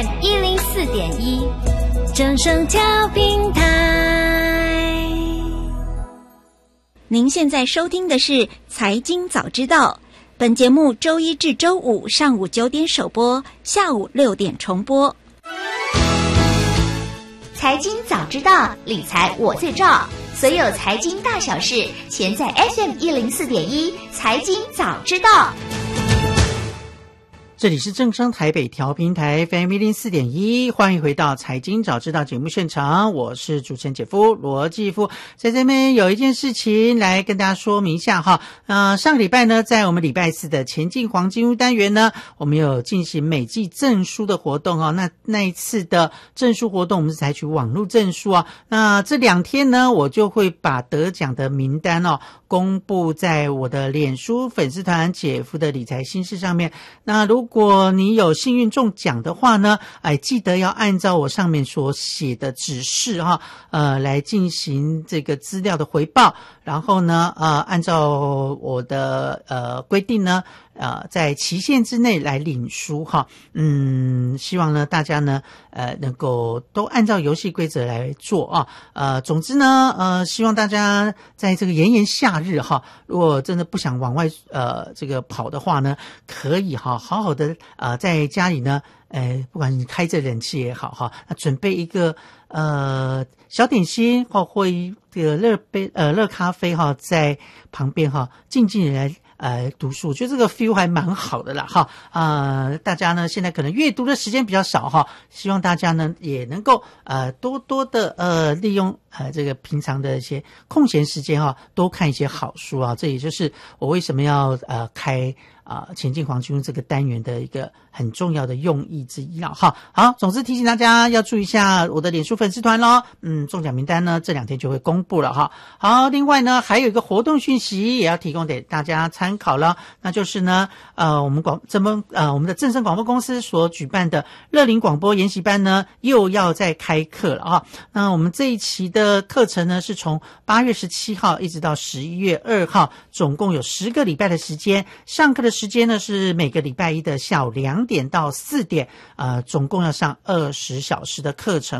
FM 104.1，正声调频台。 您现在收听的是《财经早知道》，本节目周一至周五上午9点首播，下午6点重播。 财经早知道，理财我最照。所有财经大小事，全在 FM 104.1财经早知道。 这里是正声台北调频台 FM 104.1，欢迎回到财经早知道节目现场，我是主持人姐夫罗继夫。在这边有一件事情来跟大家说明一下哈，上个礼拜呢，在我们礼拜四的前进黄金屋单元呢，我们有进行每季证书的活动哦。那一次的证书活动，我们是采取网络证书啊。那这2天呢，我就会把得奖的名单哦公布在我的脸书粉丝团姐夫的理财心事上面。那如果你有幸运中奖的话呢，记得要按照我上面所写的指示哈，来进行这个资料的回报，然后呢，按照我的规定呢，在期限之内来领书哈。希望呢大家呢能够都按照游戏规则来做啊。总之呢希望大家在这个炎炎夏日哈，如果真的不想往外这个跑的话呢，可以好好的在家里呢不管你开着冷气也好哈，准备一个小点心或一个热咖啡哈，在旁边哈静静的来读书，我觉得这个 feel 还蛮好的啦哈。大家呢现在可能阅读的时间比较少哈，希望大家呢也能够多多的利用这个平常的一些空闲时间哈，多看一些好书啊。这也就是我为什么要开前进黄金屋这个单元的一个很重要的用意之一了哈。好，总之提醒大家要注意一下我的脸书粉丝团咯。中奖名单呢这2天就会公布了哈。好，另外呢还有一个活动讯息也要提供给大家参考了，那就是呢我们的正声广播公司所举办的乐龄广播研习班呢又要再开课了啊。那我们这一期的课程呢是从8月17号一直到11月2号，总共有10个礼拜的时间，上课的时间呢是每个礼拜一的下午2点到4点，总共要上20小时的课程